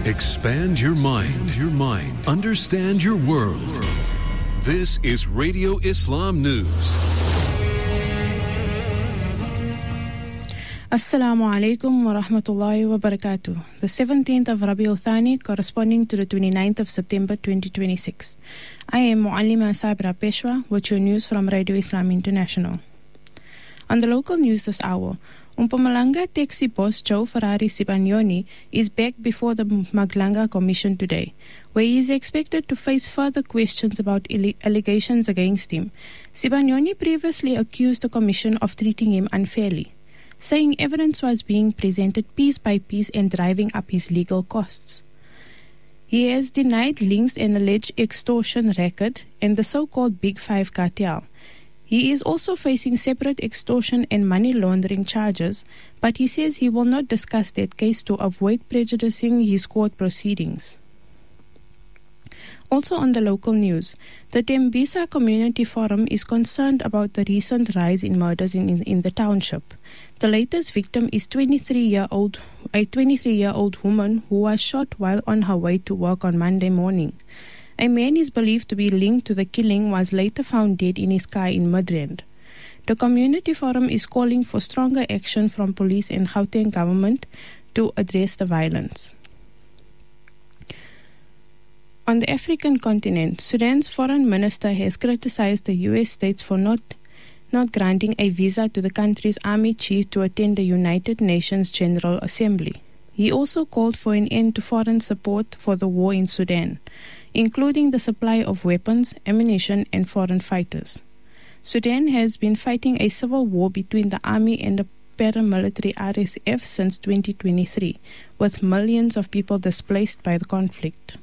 Expand your mind. Understand your world. This is Radio Islam News. Assalamu alaikum wa rahmatullahi wa barakatuh. The 17th of Rabiul Thani, corresponding to the 29th of September 2026. I am Muallima Sabra Peshwa with your news from Radio Islam International. On the local news this hour, Mpumalanga taxi boss Joe Ferrari Sibanyoni is back before the Maglanga Commission today, where he is expected to face further questions about allegations against him. Sibanyoni previously accused the Commission of treating him unfairly, saying evidence was being presented piece by piece and driving up his legal costs. He has denied links and alleged extortion racket and the so-called Big Five cartel. He is also facing separate extortion and money laundering charges, but he says he will not discuss that case to avoid prejudicing his court proceedings. Also on the local news, the Tembisa Community Forum is concerned about the recent rise in murders in the township. The latest victim is a 23-year-old woman who was shot while on her way to work on Monday morning. A man is believed to be linked to the killing was later found dead in his car in Midrand. The Community Forum is calling for stronger action from police and Gauteng government to address the violence. On the African continent, Sudan's foreign minister has criticized the U.S. states for not granting a visa to the country's army chief to attend the United Nations General Assembly. He also called for an end to foreign support for the war in Sudan, including the supply of weapons, ammunition, and foreign fighters. Sudan has been fighting a civil war between the army and the paramilitary RSF since 2023, with millions of people displaced by the conflict.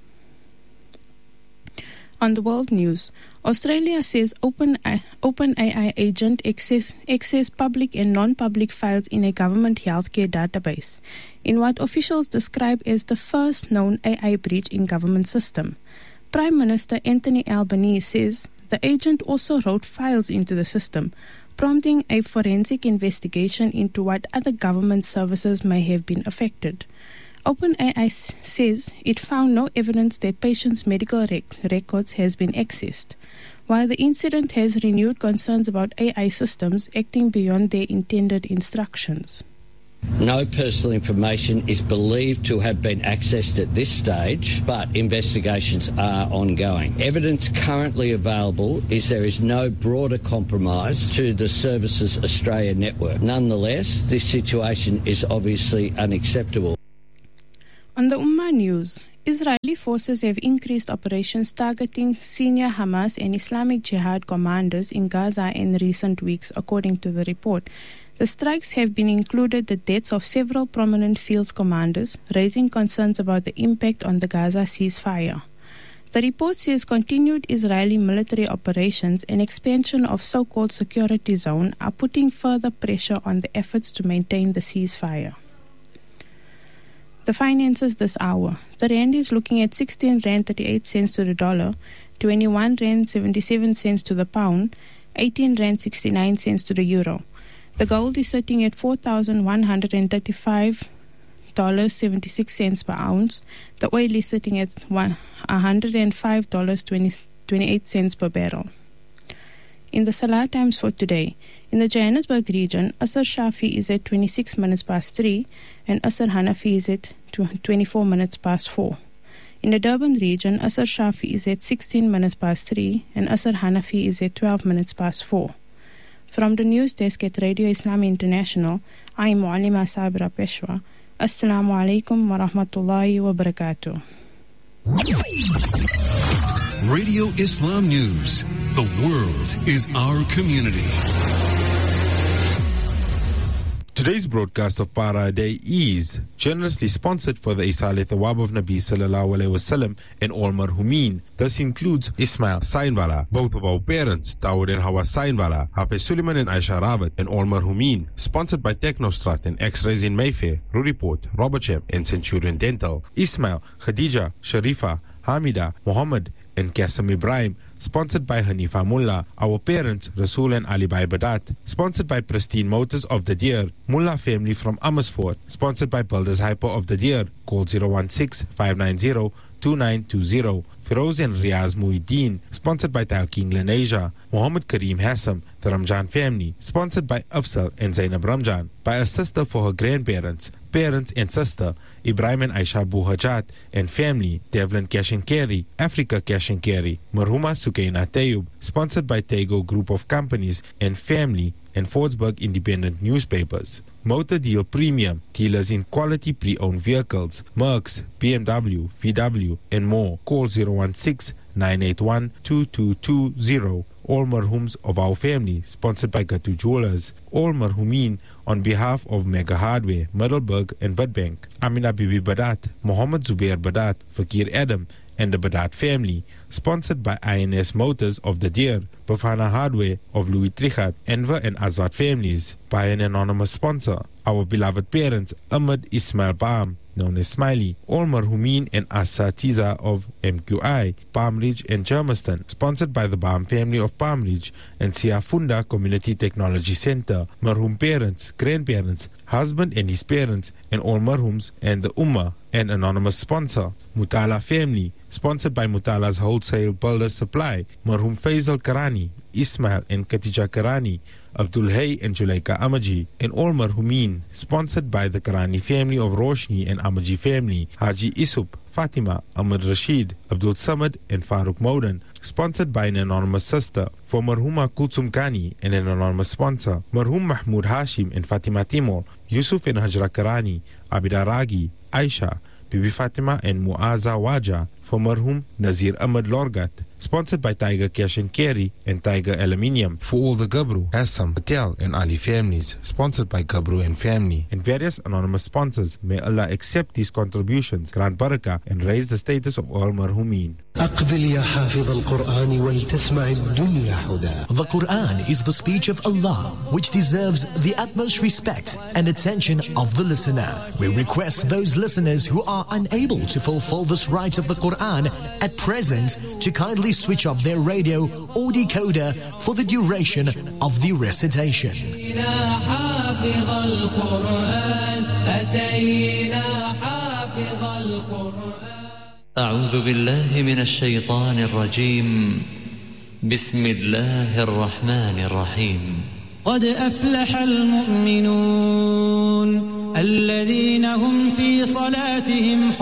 On the world news, Australia says OpenAI agent access public and non-public files in a government healthcare database, in what officials describe as the first known AI breach in government system. Prime Minister Anthony Albanese says the agent also wrote files into the system, prompting a forensic investigation into what other government services may have been affected. OpenAI says it found no evidence that patients' medical records has been accessed, while the incident has renewed concerns about AI systems acting beyond their intended instructions. No personal information is believed to have been accessed at this stage, but investigations are ongoing. Evidence currently available is there is no broader compromise to the Services Australia network. Nonetheless, this situation is obviously unacceptable. On the Ummah news, Israeli forces have increased operations targeting senior Hamas and Islamic Jihad commanders in Gaza in recent weeks, according to the report. The strikes have been included the deaths of several prominent field commanders, raising concerns about the impact on the Gaza ceasefire. The report says continued Israeli military operations and expansion of so-called security zone are putting further pressure on the efforts to maintain the ceasefire. The finances this hour. The rand is looking at 16 rand 38 cents to the dollar, 21 rand 77 cents to the pound, 18 rand 69 cents to the euro. The gold is sitting at $4,135.76 per ounce. The oil is sitting at $105.28 per barrel. In the Salah times for today, in the Johannesburg region, Asr Shafi is at 26 minutes past 3 and Asr Hanafi is at 24 minutes past 4. In the Durban region, Asr Shafi is at 16 minutes past 3 and Asr Hanafi is at 12 minutes past 4. From the news desk at Radio Islam International, I am Muallima Sabra Peshwa. Assalamu alaikum wa rahmatullahi wa barakatuh. Radio Islam News. The world is our community. Today's broadcast of Para Day is generously sponsored for the Isale Thawab of Nabi Sallallahu Alaihi Wasallam and all marhumin. This includes Ismail Sainwala, both of our parents, Dawood and Hawa Sainwala, Hafiz Suleiman and Aisha Rabat, and all marhumin. Sponsored by Technostrat and X-Rays in Mayfair, Ruriport, Robertsham and Centurion Dental. Ismail, Khadija, Sharifa, Hamida, Muhammad and Qasim Ibrahim sponsored by Hanifa Mullah, our parents Rasul and Ali Bhai Badat, sponsored by Pristine Motors of the Deer, Mullah family from Amersfoort, sponsored by Builders Hyper of the Deer, call 016-590-2920, Firoz and Riaz Muhyiddin, sponsored by Talking Lenasia, Muhammad Kareem Hassam, the Ramjan family, sponsored by Afsal and Zainab Ramjan, by a sister for her grandparents, parents and sister, Ibrahim and Aisha Buhajat and family, Devlin Cash and Carry, Africa Cash and Carry, Marhuma Sukaina Tayyub, sponsored by Tego Group of Companies and family, and Fordsburg Independent Newspapers. Motor Deal Premium, dealers in quality pre-owned vehicles, Mercs, BMW, VW, and more. Call 016-981-2220. All marhums of our family, sponsored by Gatu Jewelers. All marhumin on behalf of Mega Hardware, Middelburg and Budbank. Amina Bibi Badat, Mohammed Zubair Badat, Fakir Adam, and the Badat family, sponsored by INS Motors of the Deer, Bafana Hardware of Louis Trichat, Enver and Azad families, by an anonymous sponsor. Our beloved parents, Ahmed Ismail Baam, known as Smiley, all marhumin and Asatiza of MQI, Palm Ridge and Germiston, sponsored by the Baam family of Palm Ridge and Siafunda Community Technology Center, marhum parents, grandparents, husband and his parents, and all marhums and the Ummah, an anonymous sponsor. Mutala family, sponsored by Mutala's Wholesale Builders Supply, marhum Faisal Karani, Ismail and Katija Karani, Abdul Hay and Julaika Amaji, and all marhumin, sponsored by the Karani family of Roshni and Amaji family, Haji Isup, Fatima, Ahmad Rashid, Abdul Samad and Farooq Maudan, sponsored by an anonymous sister, for marhuma Kulsum Kani and an anonymous sponsor, marhum Mahmoud Hashim and Fatima Timor, Yusuf and Hajra Karani, Abida Ragi, Aisha, Bibi Fatima and Muaza Waja, for marhum Nazir Ahmad Lorgat, sponsored by Tiger Cash and Carry and Tiger Aluminium. For all the Gabru, Assam, Patel and Ali families, sponsored by Gabru and family. And various anonymous sponsors, may Allah accept these contributions, grant barakah, and raise the status of all marhumin. The Quran is the speech of Allah, which deserves the utmost respect and attention of the listener. We request those listeners who are unable to fulfill this right of the Quran at present to kindly switch off their radio or decoder for the duration of the recitation. أعوذ بالله من الشيطان الرجيم بسم الله الرحمن الرحيم قد أفلح المؤمنون الذين هم في صلاتهم